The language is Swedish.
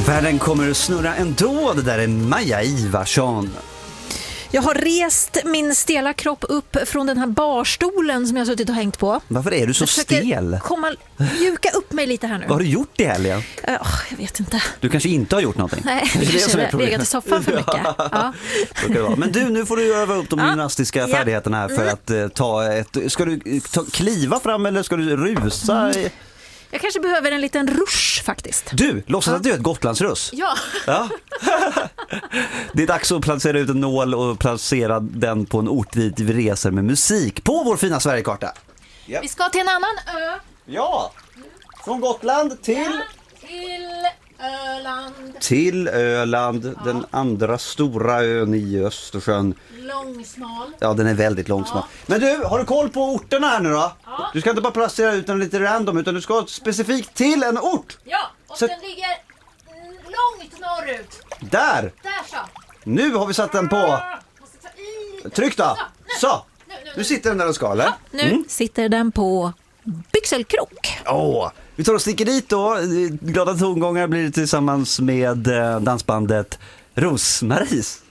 Världen kommer att snurra ändå, det där är Maja Ivarsson. Jag har rest min stela kropp upp från den här barstolen som jag har suttit och hängt på. Varför är du så stel? Mjuka upp mig lite här nu. Vad har du gjort i helgen? Jag vet inte. Du kanske inte har gjort någonting. Nej, jag kanske legat i soffan för mycket. Ja. Men du, nu får du öva upp de gymnastiska färdigheterna här för att ta ett... Ska du kliva fram eller ska du rusa? Jag kanske behöver en liten rush faktiskt. Du, låtsas att du är ett Gotlandsruss. Ja. Det är dags att placera ut en nål och placera den på en ort dit vi reser med musik på vår fina Sverigekarta. Yep. Vi ska till en annan ö. Ja, från Gotland till Öland. Till Öland, den andra stora ön i Östersjön. Långsmal. Ja, den är väldigt långsmal. Men du, har du koll på orterna här nu då? Ja. Du ska inte bara placera ut den lite random, utan du ska specifikt till en ort. Ja, och den ligger långt norrut. Där så. Nu har vi satt den på. Tryck då. Så, nu sitter den där och ska, eller? Ja, nu sitter den på byxelkrok. Vi tar och sticker dit då. Glada tongångar blir det tillsammans med dansbandet Rosmaries.